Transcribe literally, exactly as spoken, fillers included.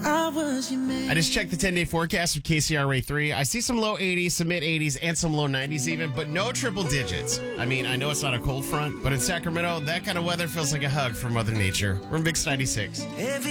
I was your man. I just checked the ten-day forecast of K C R A three. I see some low eighties, some mid-eighties, and some low nineties even, but no triple digits. I mean, I know it's not a cold front, but in Sacramento, that kind of weather feels like a hug from Mother Nature. We're in Mix ninety-six. Every